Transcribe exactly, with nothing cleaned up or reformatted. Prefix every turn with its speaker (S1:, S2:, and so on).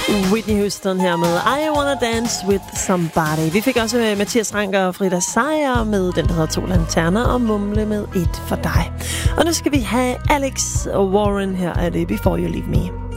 S1: Whitney Houston her med I Wanna Dance With Somebody. Vi fik også Mathias Ranker og Frida Seier med den, der hedder To Lanterner, og Mumle med Et for dig. Og nu skal vi have Alex Warren, her er det Before You Leave Me.